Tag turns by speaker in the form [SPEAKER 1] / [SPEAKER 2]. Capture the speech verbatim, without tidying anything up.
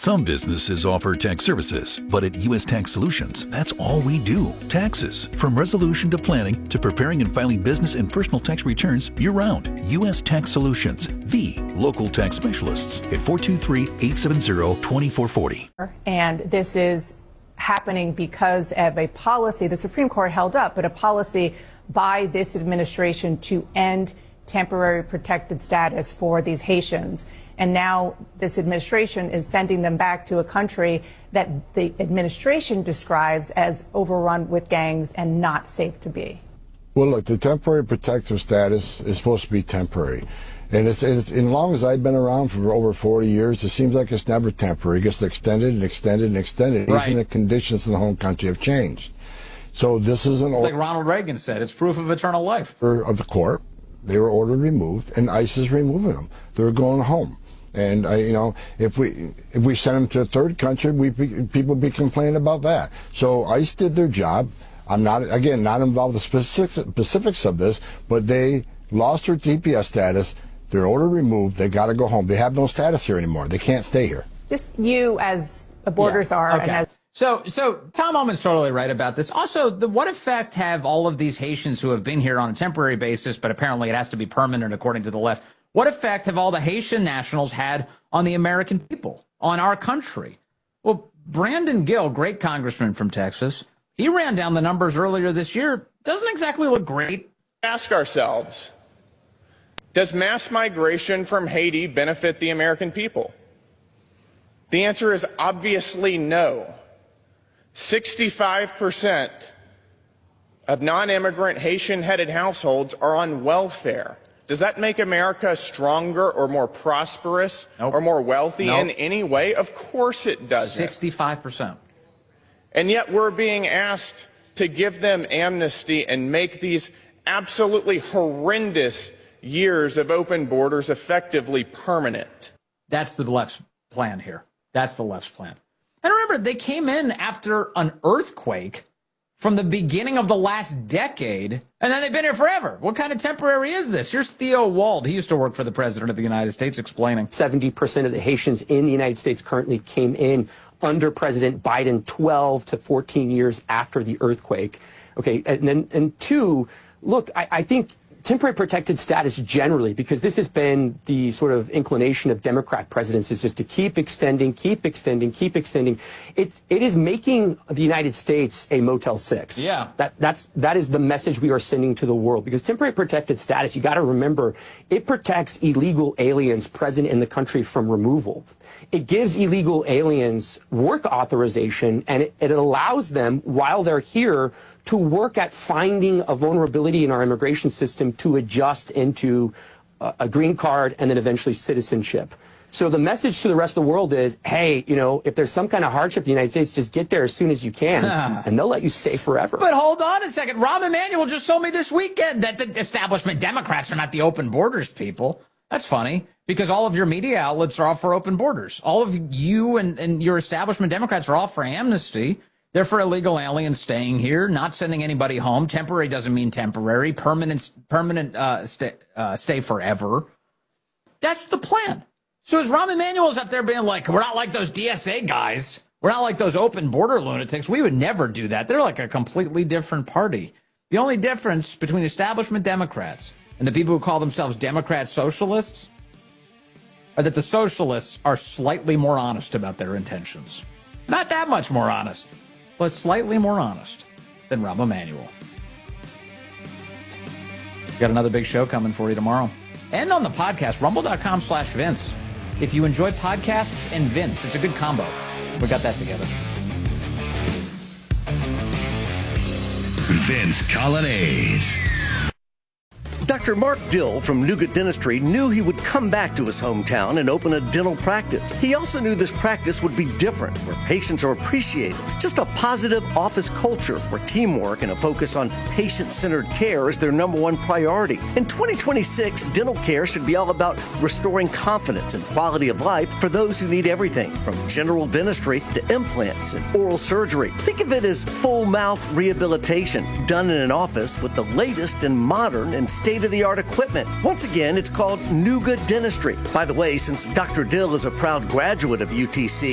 [SPEAKER 1] Some businesses offer tax services, but at U S Tax Solutions, that's all we do. Taxes. From resolution to planning to preparing and filing business and personal tax returns year-round. U S Tax Solutions, the local tax specialists at four two three, eight seven zero, two four four zero.
[SPEAKER 2] And this is happening because of a policy the Supreme Court held up, but a policy by this administration to end temporary protected status for these Haitians. And now this administration is sending them back to a country that the administration describes as overrun with gangs and not safe to be.
[SPEAKER 3] Well, look, the temporary protective status is supposed to be temporary. And it's, it's as long as I've been around for over forty years, it seems like it's never temporary. It gets extended and extended and extended.
[SPEAKER 4] Right.
[SPEAKER 3] Even the conditions in the home country have changed. So this is an
[SPEAKER 4] It's like Ronald Reagan said, it's proof of eternal life.
[SPEAKER 3] order of the court. They were ordered removed, and ICE is removing them. They're going home. And, uh, you know, if we if we send them to a third country, we be, people be complaining about that. So ICE did their job. I'm not, again, not involved in the specifics, specifics of this, but they lost their T P S status. They're ordered removed. They got to go home. They have no status here anymore. They can't stay here.
[SPEAKER 2] Just you as the borders
[SPEAKER 4] Yeah.
[SPEAKER 2] are.
[SPEAKER 4] Okay.
[SPEAKER 2] And as
[SPEAKER 4] So, so Tom Ullman's totally right about this. Also, the, what effect have all of these Haitians who have been here on a temporary basis, but apparently it has to be permanent according to the left, what effect have all the Haitian nationals had on the American people, on our country? Well, Brandon Gill, great congressman from Texas, he ran down the numbers earlier this year. Doesn't exactly look great.
[SPEAKER 5] Ask ourselves, does mass migration from Haiti benefit the American people? The answer is obviously no. sixty-five percent of non-immigrant Haitian-headed households are on welfare. Does that make America stronger or more prosperous
[SPEAKER 4] Nope.
[SPEAKER 5] or more wealthy
[SPEAKER 4] Nope.
[SPEAKER 5] in any way? Of course it doesn't.
[SPEAKER 4] sixty-five percent.
[SPEAKER 5] And yet we're being asked to give them amnesty and make these absolutely horrendous years of open borders effectively permanent.
[SPEAKER 4] That's the left's plan here. That's the left's plan. And remember, they came in after an earthquake from the beginning of the last decade, and then they've been here forever. What kind of temporary is this? Here's Theo Wald. He used to work for the President of the United States, explaining.
[SPEAKER 6] seventy percent of the Haitians in the United States currently came in under President Biden twelve to fourteen years after the earthquake. Okay, and then, and two, look, I, I think temporary protected status generally, because this has been the sort of inclination of Democrat presidents, is just to keep extending, keep extending, keep extending. It's, it is making the United States a Motel six.
[SPEAKER 4] Yeah.
[SPEAKER 6] That, that's, that is the message we are sending to the world, because temporary protected status, you got to remember, it protects illegal aliens present in the country from removal. It gives illegal aliens work authorization, and it, it allows them, while they're here, to work at finding a vulnerability in our immigration system to adjust into a, a green card and then eventually citizenship. So the message to the rest of the world is, hey, you know, if there's some kind of hardship in the United States, just get there as soon as you can, and they'll let you stay forever.
[SPEAKER 4] But hold on a second. Rahm Emanuel just told me this weekend that the establishment Democrats are not the open borders people. That's funny, because all of your media outlets are all for open borders. All of you and, and your establishment Democrats are all for amnesty. They're for illegal aliens staying here, not sending anybody home. Temporary doesn't mean temporary. Permanent, permanent uh, stay, uh, stay forever. That's the plan. So as Rahm Emanuel's up there being like, we're not like those D S A guys. We're not like those open border lunatics. We would never do that. They're like a completely different party. The only difference between establishment Democrats and the people who call themselves Democrat socialists are that the socialists are slightly more honest about their intentions. Not that much more honest, but slightly more honest than Rahm Emanuel. We've got another big show coming for you tomorrow. And on the podcast, rumble.com slash Vince. If you enjoy podcasts and Vince, it's a good combo. We got that together.
[SPEAKER 7] Vince Coglianese.
[SPEAKER 8] Doctor Mark Dill from Nougat Dentistry knew he would come back to his hometown and open a dental practice. He also knew this practice would be different, where patients are appreciated. Just a positive office culture where teamwork and a focus on patient-centered care is their number one priority. In twenty twenty-six, dental care should be all about restoring confidence and quality of life for those who need everything, from general dentistry to implants and oral surgery. Think of it as full mouth rehabilitation done in an office with the latest and modern and state state-of-the-art equipment. Once again, it's called Nougat Dentistry. By the way, since Doctor Dill is a proud graduate of U T C,